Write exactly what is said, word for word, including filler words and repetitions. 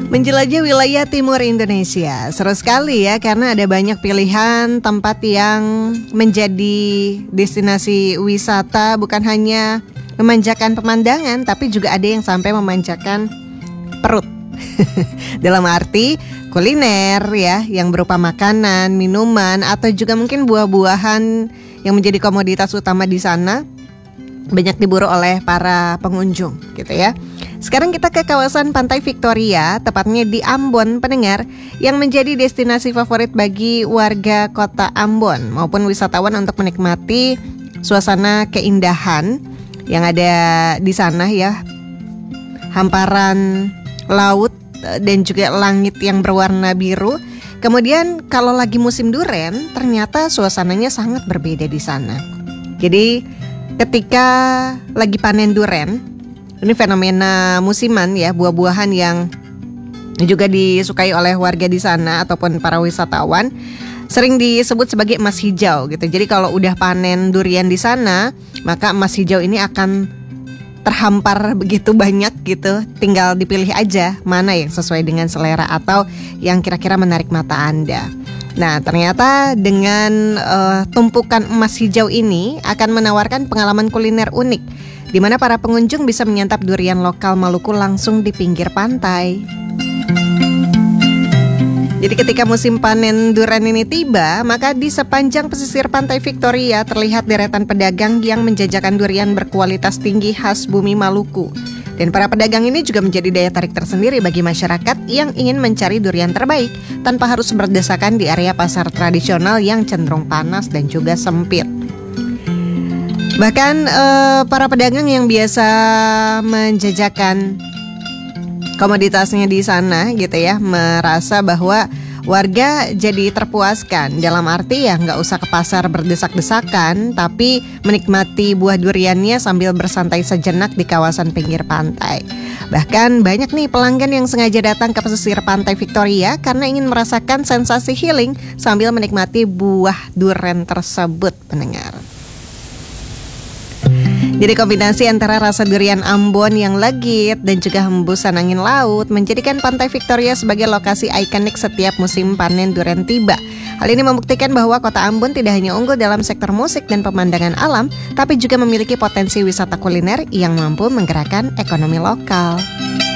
Menjelajah wilayah timur Indonesia, seru sekali ya karena ada banyak pilihan tempat yang menjadi destinasi wisata, bukan hanya memanjakan pemandangan tapi juga ada yang sampai memanjakan perut. Dalam arti kuliner ya, yang berupa makanan, minuman atau juga mungkin buah-buahan yang menjadi komoditas utama di sana banyak diburu oleh para pengunjung gitu ya. Sekarang kita ke kawasan Pantai Victoria, tepatnya di Ambon pendengar, yang menjadi destinasi favorit bagi warga kota Ambon maupun wisatawan untuk menikmati suasana keindahan yang ada di sana ya. Hamparan laut dan juga langit yang berwarna biru. Kemudian kalau lagi musim duren, ternyata suasananya sangat berbeda di sana. Jadi ketika lagi panen duren, ini fenomena musiman ya, buah-buahan yang juga disukai oleh warga di sana ataupun para wisatawan, sering disebut sebagai emas hijau gitu. Jadi kalau udah panen durian di sana, maka emas hijau ini akan terhampar begitu banyak gitu. Tinggal dipilih aja mana yang sesuai dengan selera atau yang kira-kira menarik mata Anda. Nah, ternyata dengan uh, tumpukan emas hijau ini akan menawarkan pengalaman kuliner unik, di mana para pengunjung bisa menyantap durian lokal Maluku langsung di pinggir pantai. Jadi ketika musim panen durian ini tiba, maka di sepanjang pesisir Pantai Victoria terlihat deretan pedagang yang menjajakan durian berkualitas tinggi khas bumi Maluku. Dan para pedagang ini juga menjadi daya tarik tersendiri bagi masyarakat yang ingin mencari durian terbaik tanpa harus berdesakan di area pasar tradisional yang cenderung panas dan juga sempit. Bahkan eh, para pedagang yang biasa menjajakan komoditasnya di sana gitu ya, merasa bahwa warga jadi terpuaskan. Dalam arti ya nggak usah ke pasar berdesak-desakan, tapi menikmati buah duriannya sambil bersantai sejenak di kawasan pinggir pantai. Bahkan banyak nih pelanggan yang sengaja datang ke pesisir Pantai Victoria karena ingin merasakan sensasi healing sambil menikmati buah durian tersebut, pendengar. Jadi kombinasi antara rasa durian Ambon yang legit dan juga hembusan angin laut menjadikan Pantai Victoria sebagai lokasi ikonik setiap musim panen durian tiba. Hal ini membuktikan bahwa kota Ambon tidak hanya unggul dalam sektor musik dan pemandangan alam, tapi juga memiliki potensi wisata kuliner yang mampu menggerakkan ekonomi lokal.